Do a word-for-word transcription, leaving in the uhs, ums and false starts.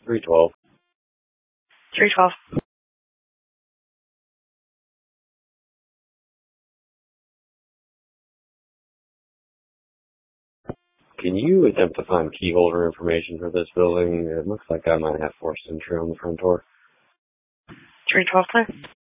three twelve. three twelve. Can you attempt to find key holder information for this building? It looks like I might have forced entry on the front door. three twelve, please.